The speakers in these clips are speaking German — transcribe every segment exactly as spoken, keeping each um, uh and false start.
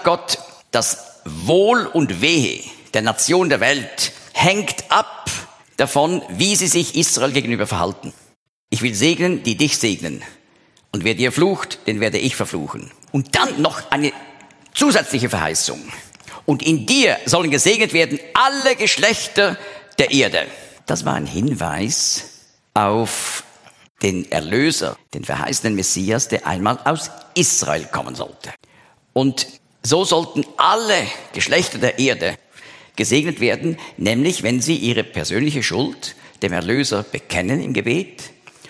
Gott, das Wohl und Wehe der Nation der Welt hängt ab davon, wie sie sich Israel gegenüber verhalten. Ich will segnen, die dich segnen. Und wer dir flucht, den werde ich verfluchen. Und dann noch eine zusätzliche Verheißung. Und in dir sollen gesegnet werden alle Geschlechter der Erde. Das war ein Hinweis auf den Erlöser, den verheißenen Messias, der einmal aus Israel kommen sollte. Und so sollten alle Geschlechter der Erde gesegnet werden, nämlich wenn sie ihre persönliche Schuld dem Erlöser bekennen im Gebet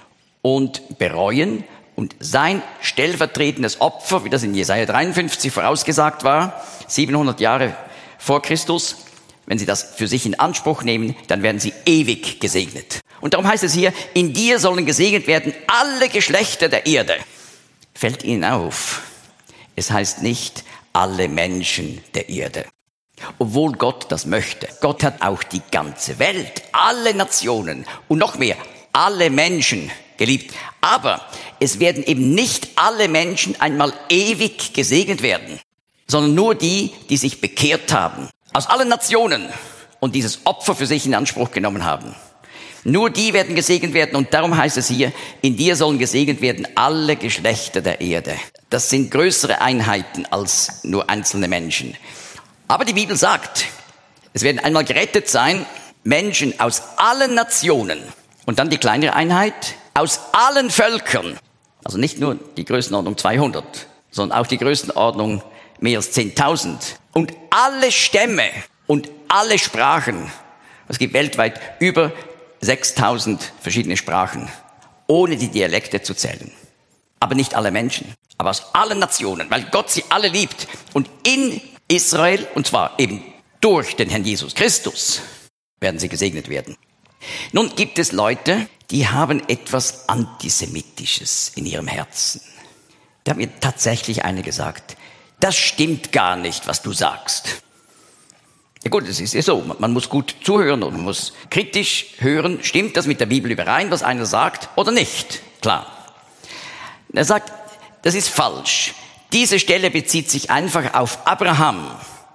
und bereuen und sein stellvertretendes Opfer, wie das in Jesaja dreiundfünfzig vorausgesagt war, siebenhundert Jahre vor Christus, wenn sie das für sich in Anspruch nehmen, dann werden sie ewig gesegnet. Und darum heißt es hier, in dir sollen gesegnet werden alle Geschlechter der Erde. Fällt Ihnen auf, es heißt nicht alle Menschen der Erde. Obwohl Gott das möchte. Gott hat auch die ganze Welt, alle Nationen und noch mehr, alle Menschen geliebt. Aber es werden eben nicht alle Menschen einmal ewig gesegnet werden, sondern nur die, die sich bekehrt haben. Aus allen Nationen und dieses Opfer für sich in Anspruch genommen haben. Nur die werden gesegnet werden und darum heißt es hier, in dir sollen gesegnet werden alle Geschlechter der Erde. Das sind größere Einheiten als nur einzelne Menschen. Aber die Bibel sagt, es werden einmal gerettet sein Menschen aus allen Nationen und dann die kleinere Einheit aus allen Völkern. Also nicht nur die Größenordnung zweihundert, sondern auch die Größenordnung mehr als zehntausend. Und alle Stämme und alle Sprachen. Es gibt weltweit über sechstausend verschiedene Sprachen, ohne die Dialekte zu zählen. Aber nicht alle Menschen, aber aus allen Nationen, weil Gott sie alle liebt. Und in Israel, und zwar eben durch den Herrn Jesus Christus, werden sie gesegnet werden. Nun gibt es Leute, die haben etwas Antisemitisches in ihrem Herzen. Da hat mir tatsächlich einer gesagt, das stimmt gar nicht, was du sagst. Ja gut, es ist ja so, man muss gut zuhören und man muss kritisch hören, stimmt das mit der Bibel überein, was einer sagt oder nicht? Klar. Er sagt, das ist falsch. Diese Stelle bezieht sich einfach auf Abraham,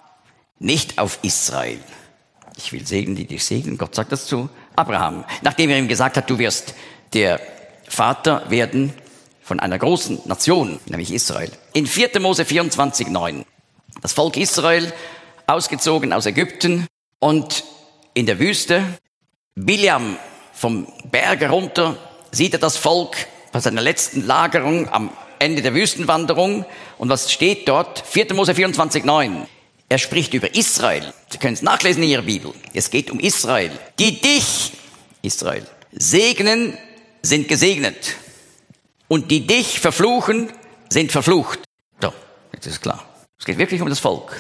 nicht auf Israel. Ich will segnen, die dich segnen. Gott sagt das zu Abraham. Nachdem er ihm gesagt hat, du wirst der Vater werden von einer großen Nation, nämlich Israel. In vierter Mose vierundzwanzig, neun. Das Volk Israel, ausgezogen aus Ägypten und in der Wüste. Bileam vom Berg herunter sieht er das Volk bei seiner letzten Lagerung am Ende der Wüstenwanderung. Und was steht dort? vierter Mose vierundzwanzig, neun. Er spricht über Israel. Sie können es nachlesen in Ihrer Bibel. Es geht um Israel. Die dich, Israel, segnen, sind gesegnet. Und die dich verfluchen, sind verflucht. So, jetzt ist es klar. Es geht wirklich um das Volk.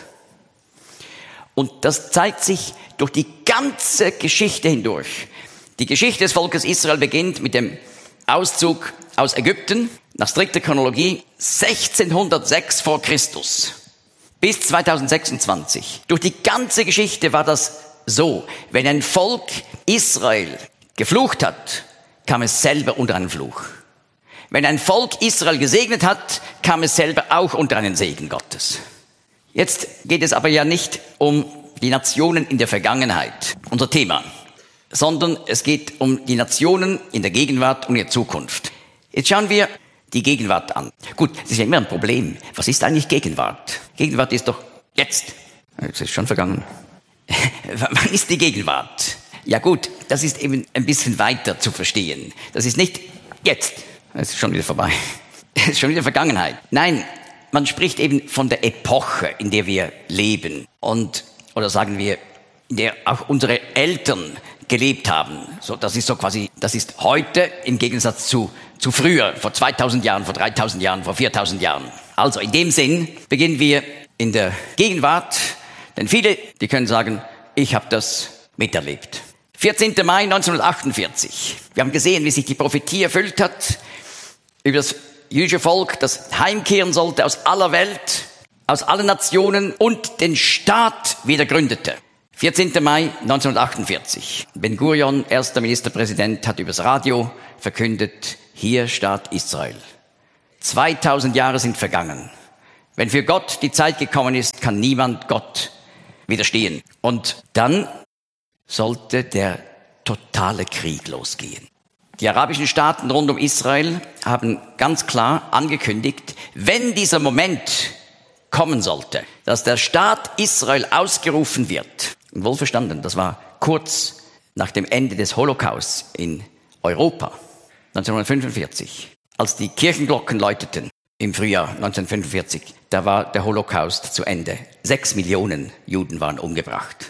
Und das zeigt sich durch die ganze Geschichte hindurch. Die Geschichte des Volkes Israel beginnt mit dem Auszug aus Ägypten, nach strikter Chronologie, sechzehnhundertsechs vor Christus bis zweitausendsechsundzwanzig. Durch die ganze Geschichte war das so, wenn ein Volk Israel geflucht hat, kam es selber unter einen Fluch. Wenn ein Volk Israel gesegnet hat, kam es selber auch unter einen Segen Gottes. Jetzt geht es aber ja nicht um die Nationen in der Vergangenheit, unser Thema, sondern es geht um die Nationen in der Gegenwart und ihrer Zukunft. Jetzt schauen wir die Gegenwart an. Gut, das ist ja immer ein Problem. Was ist eigentlich Gegenwart? Gegenwart ist doch jetzt. Jetzt ist schon vergangen. Wann ist die Gegenwart? Ja gut, das ist eben ein bisschen weiter zu verstehen. Das ist nicht jetzt. Es ist schon wieder vorbei. Es ist schon wieder Vergangenheit. Nein, man spricht eben von der Epoche, in der wir leben. Und, oder sagen wir, in der auch unsere Eltern gelebt haben. So, das ist so quasi, das ist heute im Gegensatz zu, zu früher, vor zweitausend Jahren, vor dreitausend Jahren, vor viertausend Jahren. Also in dem Sinn beginnen wir in der Gegenwart, denn viele, die können sagen, ich habe das miterlebt. vierzehnter Mai neunzehnhundertachtundvierzig. Wir haben gesehen, wie sich die Prophetie erfüllt hat über das jüdische Volk, das heimkehren sollte aus aller Welt, aus allen Nationen und den Staat wieder gründete. vierzehnter Mai neunzehnhundertachtundvierzig. Ben Gurion, erster Ministerpräsident, hat übers Radio verkündet, hier Staat Israel. zweitausend Jahre sind vergangen. Wenn für Gott die Zeit gekommen ist, kann niemand Gott widerstehen. Und dann sollte der totale Krieg losgehen. Die arabischen Staaten rund um Israel haben ganz klar angekündigt, wenn dieser Moment kommen sollte, dass der Staat Israel ausgerufen wird, und wohl verstanden, das war kurz nach dem Ende des Holocaust in Europa, neunzehnhundertfünfundvierzig, als die Kirchenglocken läuteten im Frühjahr neunzehnhundertfünfundvierzig, da war der Holocaust zu Ende. Sechs Millionen Juden waren umgebracht.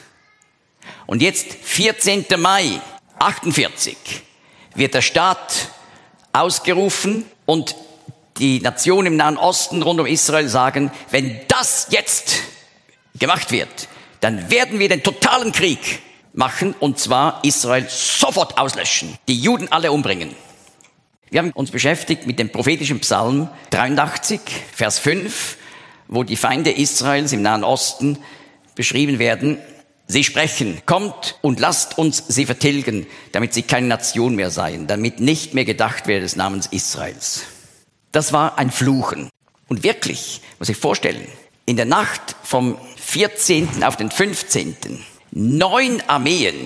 Und jetzt, vierzehnten Mai achtundvierzig, wird der Staat ausgerufen und die Nationen im Nahen Osten rund um Israel sagen, wenn das jetzt gemacht wird, dann werden wir den totalen Krieg machen und zwar Israel sofort auslöschen, die Juden alle umbringen. Wir haben uns beschäftigt mit dem prophetischen Psalm dreiundachtzig, Vers fünf, wo die Feinde Israels im Nahen Osten beschrieben werden. Sie sprechen, kommt und lasst uns sie vertilgen, damit sie keine Nation mehr seien, damit nicht mehr gedacht werde des Namens Israels. Das war ein Fluchen. Und wirklich, muss ich vorstellen, in der Nacht vom vierzehnten auf den fünfzehnten neun Armeen,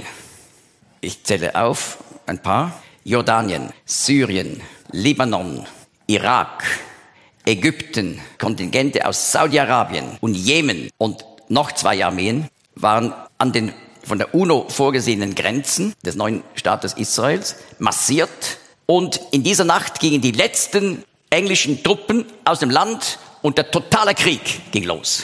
ich zähle auf ein paar, Jordanien, Syrien, Libanon, Irak, Ägypten, Kontingente aus Saudi-Arabien und Jemen und noch zwei Armeen waren an den von der UNO vorgesehenen Grenzen des neuen Staates Israels massiert. Und in dieser Nacht gingen die letzten englischen Truppen aus dem Land und der totale Krieg ging los.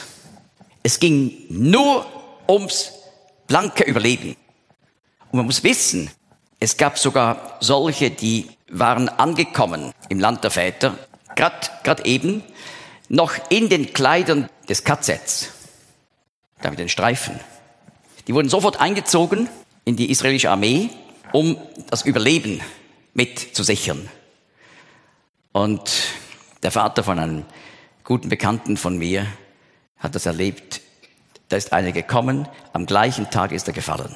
Es ging nur ums blanke Überleben. Und man muss wissen, es gab sogar solche, die waren angekommen im Land der Väter, gerade eben, noch in den Kleidern des K Zs, da mit den Streifen. Die wurden sofort eingezogen in die israelische Armee, um das Überleben mitzusichern. Und der Vater von einem guten Bekannten von mir hat das erlebt. Da ist einer gekommen, am gleichen Tag ist er gefallen.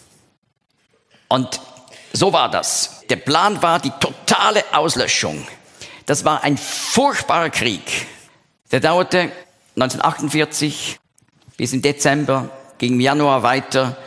Und so war das. Der Plan war die totale Auslöschung. Das war ein furchtbarer Krieg. Der dauerte neunzehnhundertachtundvierzig bis im Dezember, ging im Januar weiter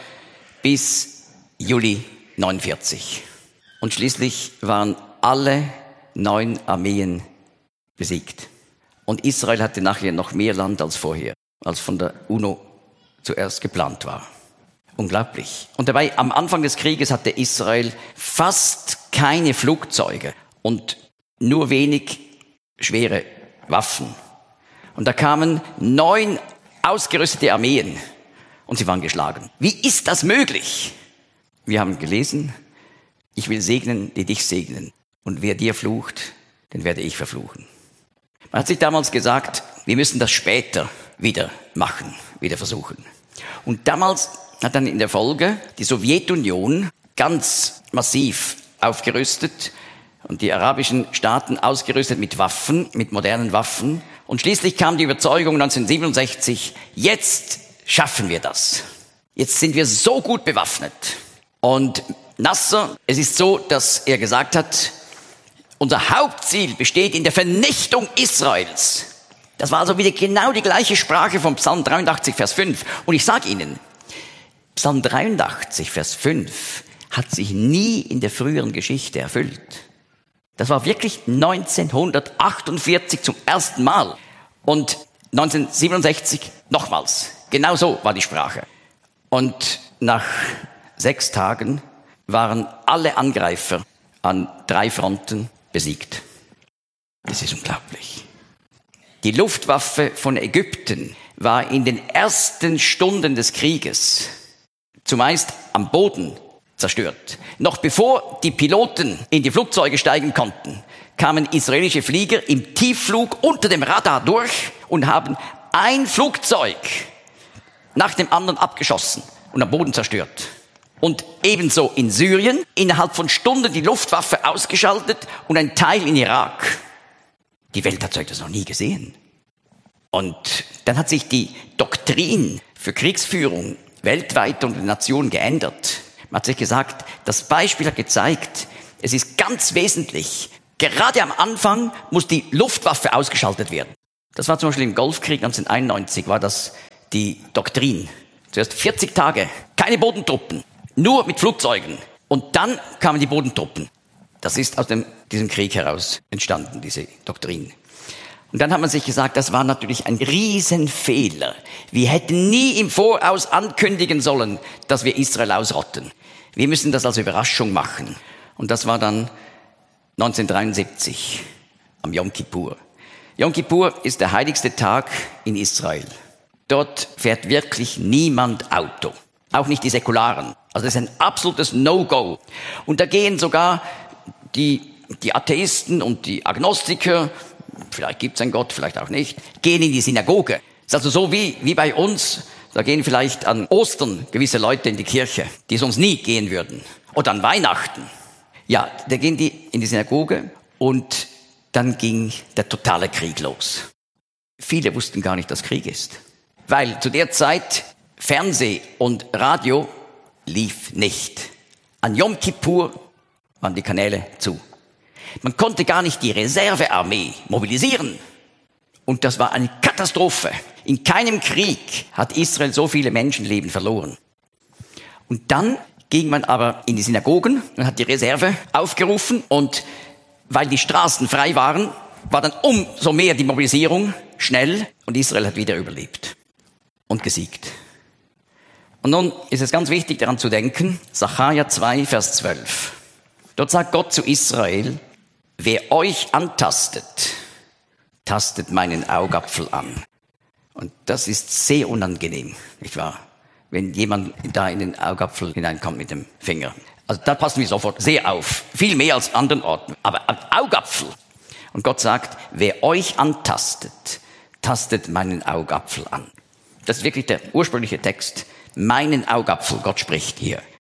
bis Juli neunundvierzig. Und schließlich waren alle neun Armeen besiegt. Und Israel hatte nachher noch mehr Land als vorher, als von der UNO zuerst geplant war. Unglaublich. Und dabei, am Anfang des Krieges hatte Israel fast keine Flugzeuge und nur wenig schwere Waffen. Und da kamen neun ausgerüstete Armeen und sie waren geschlagen. Wie ist das möglich? Wir haben gelesen, ich will segnen, die dich segnen. Und wer dir flucht, den werde ich verfluchen. Man hat sich damals gesagt, wir müssen das später wieder machen, wieder versuchen. Und damals hat dann in der Folge die Sowjetunion ganz massiv aufgerüstet und die arabischen Staaten ausgerüstet mit Waffen, mit modernen Waffen. Und schließlich kam die Überzeugung neunzehnhundertsiebenundsechzig, jetzt schaffen wir das. Jetzt sind wir so gut bewaffnet. Und Nasser, es ist so, dass er gesagt hat, unser Hauptziel besteht in der Vernichtung Israels. Das war also wieder genau die gleiche Sprache vom Psalm dreiundachtzig, Vers fünf. Und ich sage Ihnen, Psalm dreiundachtzig, Vers fünf hat sich nie in der früheren Geschichte erfüllt. Das war wirklich neunzehnhundertachtundvierzig zum ersten Mal. Und neunzehnhundertsiebenundsechzig nochmals. Genau so war die Sprache. Und nach sechs Tagen waren alle Angreifer an drei Fronten besiegt. Das ist unglaublich. Die Luftwaffe von Ägypten war in den ersten Stunden des Krieges zumeist am Boden zerstört. Noch bevor die Piloten in die Flugzeuge steigen konnten, kamen israelische Flieger im Tiefflug unter dem Radar durch und haben ein Flugzeug nach dem anderen abgeschossen und am Boden zerstört. Und ebenso in Syrien, innerhalb von Stunden die Luftwaffe ausgeschaltet und ein Teil in Irak. Die Welt hat so etwas noch nie gesehen. Und dann hat sich die Doktrin für Kriegsführung weltweit und in Nationen geändert. Man hat sich gesagt, das Beispiel hat gezeigt, es ist ganz wesentlich, gerade am Anfang muss die Luftwaffe ausgeschaltet werden. Das war zum Beispiel im Golfkrieg neunzehnhunderteinundneunzig, war das die Doktrin. Zuerst vierzig Tage, keine Bodentruppen, nur mit Flugzeugen. Und dann kamen die Bodentruppen. Das ist aus dem, diesem Krieg heraus entstanden, diese Doktrin. Und dann hat man sich gesagt, das war natürlich ein Riesenfehler. Wir hätten nie im Voraus ankündigen sollen, dass wir Israel ausrotten. Wir müssen das als Überraschung machen. Und das war dann neunzehnhundertdreiundsiebzig, am Yom Kippur. Yom Kippur ist der heiligste Tag in Israel. Dort fährt wirklich niemand Auto. Auch nicht die Säkularen. Also das ist ein absolutes No-Go. Und da gehen sogar die, die Atheisten und die Agnostiker, vielleicht gibt es einen Gott, vielleicht auch nicht, gehen in die Synagoge. Das ist also so wie, wie bei uns, da gehen vielleicht an Ostern gewisse Leute in die Kirche, die sonst nie gehen würden. Oder an Weihnachten. Ja, da gehen die in die Synagoge und dann ging der totale Krieg los. Viele wussten gar nicht, dass Krieg ist. Weil zu der Zeit Fernseh und Radio lief nicht. An Yom Kippur waren die Kanäle zu. Man konnte gar nicht die Reservearmee mobilisieren. Und das war eine Katastrophe. In keinem Krieg hat Israel so viele Menschenleben verloren. Und dann ging man aber in die Synagogen und hat die Reserve aufgerufen. Und weil die Straßen frei waren, war dann umso mehr die Mobilisierung schnell. Und Israel hat wieder überlebt und gesiegt. Und nun ist es ganz wichtig, daran zu denken, Sacharja zwei, Vers zwölf. Dort sagt Gott zu Israel, wer euch antastet, tastet meinen Augapfel an. Und das ist sehr unangenehm, nicht wahr? Wenn jemand da in den Augapfel hineinkommt mit dem Finger. Also da passen wir sofort sehr auf. Viel mehr als an anderen Orten. Aber am Augapfel. Und Gott sagt, wer euch antastet, tastet meinen Augapfel an. Das ist wirklich der ursprüngliche Text. Meinen Augapfel, Gott spricht hier.